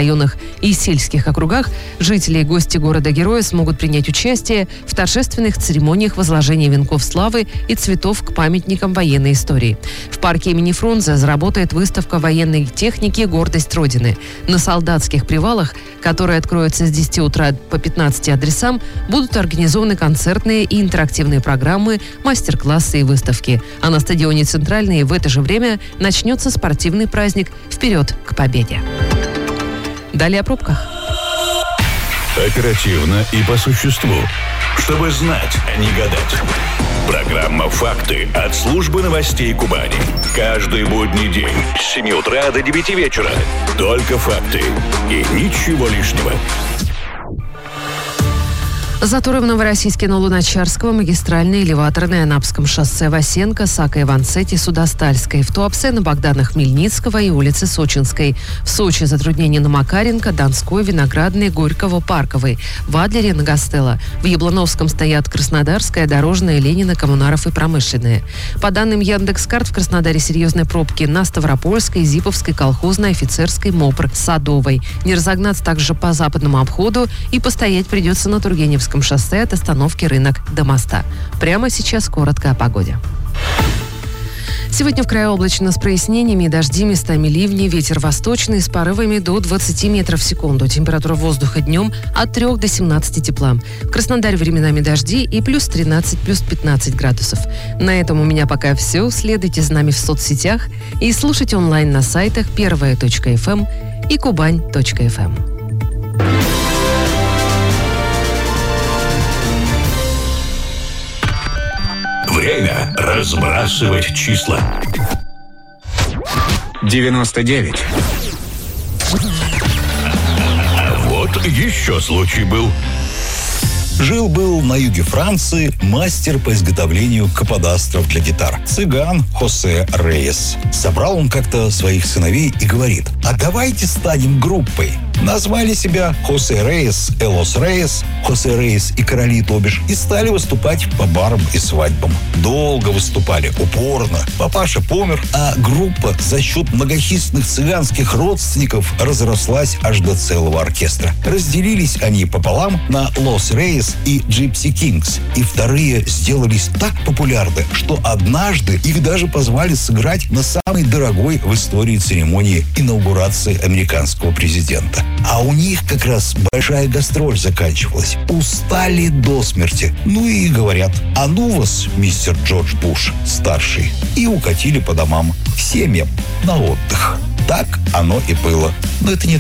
районах и сельских округах жители и гости города-героя смогут принять участие в торжественных церемониях возложения венков славы и цветов к памятникам военной истории. В парке имени Фрунзе заработает выставка военной техники «Гордость Родины». На солдатских привалах, которые откроются с 10 утра по 15 адресам, будут организованы концертные и интерактивные программы, мастер-классы и выставки. А на стадионе «Центральный» в это же время начнется спортивный праздник «Вперед к победе». Далее о пробках. Оперативно и по существу. Чтобы знать, а не гадать. Программа «Факты» от службы новостей Кубани. Каждый будний день с 7 утра до 9 вечера. Только факты и ничего лишнего. Заторы в Новороссийске на Луначарского, магистральной, элеваторной, Анапском шоссе Васенко, Сака-Иванцети, Судостальской, в Туапсе на Богдана Хмельницкого и улице Сочинской. В Сочи затруднения на Макаренко, Донской, Виноградной, Горького, Парковой. В Адлере на Гастелло. В Яблоновском стоят Краснодарская, Дорожная, Ленина, Коммунаров и Промышленные. По данным Яндекс.Карт, в Краснодаре серьезные пробки на Ставропольской, Зиповской, Колхозной, Офицерской, МОПР, Садовой. Не разогнаться также по западному обходу и постоять придется на Тургеневском шоссе от остановки Рынок до моста. Прямо сейчас коротко о погоде. Сегодня в крае облачно с прояснениями, дожди, местами ливни, ветер восточный с порывами до 20 метров в секунду. Температура воздуха днем от 3 до 17 тепла. В Краснодаре временами дожди и плюс 13, плюс 15 градусов. На этом у меня пока все. Следуйте за нами в соцсетях и слушайте онлайн на сайтах первая.фм и кубань.фм. Время разбрасывать числа. 99. А вот еще случай был. Жил-был на юге Франции мастер по изготовлению каподастров для гитар. Цыган Хосе Рейс. Собрал он как-то своих сыновей и говорит: а давайте станем группой. Назвали себя Хосе Рейс, Элос Рейс, Хосе Рейс и короли, то бишь, и стали выступать по барам и свадьбам. Долго выступали, упорно. Папаша помер, а группа за счет многочисленных цыганских родственников разрослась аж до целого оркестра. Разделились они пополам на Лос Рейс и Gypsy Kings. И вторые сделались так популярны, что однажды их даже позвали сыграть на самой дорогой в истории церемонии инаугурации американского президента. А у них как раз большая гастроль заканчивалась. Устали до смерти. Ну и говорят: а ну вас, мистер Джордж Буш, старший. И укатили по домам, к семьям, на отдых. Так оно и было. Но это не